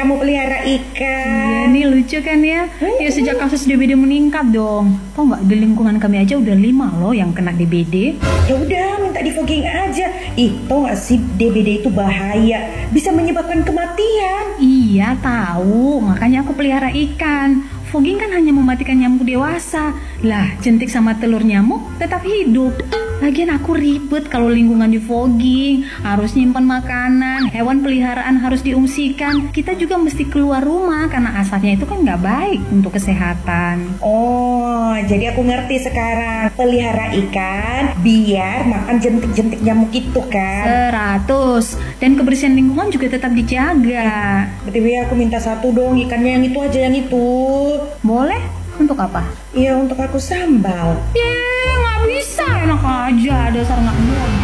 kamu pelihara Iya ikan. nih lucu kan ya. Ya sejak kasus DBD meningkat dong. Tahu nggak di lingkungan kami aja udah 5 loh yang kena DBD. Ya udah, minta di fogging aja. Ih, tau gak sih DBD itu bahaya, bisa menyebabkan kematian. Iya tahu, makanya aku pelihara ikan. Fogging kan hanya mematikan nyamuk dewasa. Lah, jentik sama telur nyamuk tetap hidup. Lagian aku ribet kalau lingkungan di fogging. Harus nyimpan makanan, hewan peliharaan harus diungsikan. Kita juga mesti keluar rumah karena asapnya itu kan nggak baik untuk kesehatan. Oh, jadi aku ngerti sekarang. Pelihara ikan biar makan jentik-jentik nyamuk itu kan. 100. Dan kebersihan lingkungan juga tetap dijaga. BTW aku minta satu dong, ikannya yang itu aja, yang itu. Boleh? Untuk apa? Iya, untuk aku sambal. Nggak bisa. Enak aja, dasar nggak mau.